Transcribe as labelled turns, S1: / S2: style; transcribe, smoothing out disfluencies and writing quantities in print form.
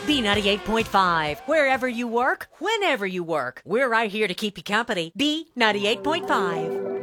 S1: B98.5. Wherever you work, whenever you work, we're right here to keep you company. B98.5.